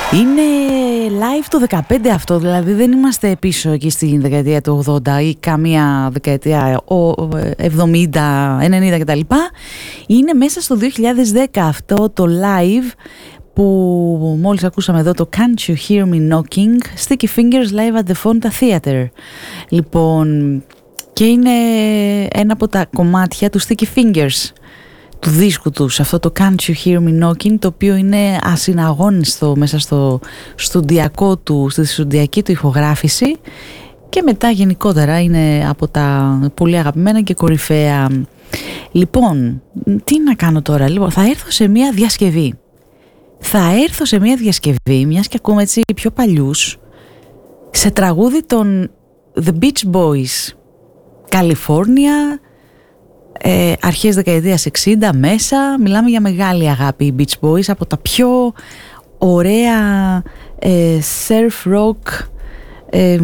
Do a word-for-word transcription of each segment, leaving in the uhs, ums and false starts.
Είναι live το δεκαπέντε αυτό, δηλαδή δεν είμαστε πίσω εκεί στην δεκαετία του ογδόντα ή καμία δεκαετία εβδομήντα, ενενήντα κτλ. Είναι μέσα στο δύο χιλιάδες δέκα αυτό το live που μόλις ακούσαμε εδώ, το Can't You Hear Me Knocking, Sticky Fingers Live at the Fonta Theatre. Λοιπόν, και είναι ένα από τα κομμάτια του Sticky Fingers, του δίσκου τους, αυτό το Can't You Hear Me Knocking, το οποίο είναι ασυναγώνιστο μέσα στο στουντιακό του, στη στουντιακή του ηχογράφηση, και μετά γενικότερα είναι από τα πολύ αγαπημένα και κορυφαία. Λοιπόν, τι να κάνω τώρα, λοιπόν, θα έρθω σε μια διασκευή. Θα έρθω σε μια διασκευή, μιας και ακούμε έτσι πιο παλιούς, σε τραγούδι των The Beach Boys, California, ε, αρχές δεκαετίας εξήντα μέσα. Μιλάμε για μεγάλη αγάπη οι Beach Boys, από τα πιο ωραία ε, surf rock, ε,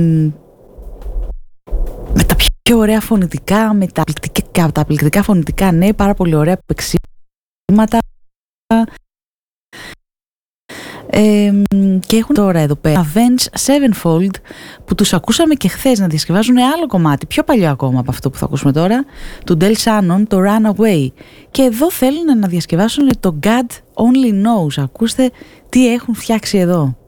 με τα πιο ωραία φωνητικά, με τα πληκτικά, τα πληκτικά φωνητικά, ναι, πάρα πολύ ωραία παίξηματα. Ε, και έχουν τώρα εδώ πέρα Avenged Sevenfold, που τους ακούσαμε και χθες να διασκευάζουν άλλο κομμάτι, πιο παλιό ακόμα από αυτό που θα ακούσουμε τώρα, του Del Shannon, το Runaway, και εδώ θέλουν να διασκευάσουν το God Only Knows. Ακούστε τι έχουν φτιάξει εδώ.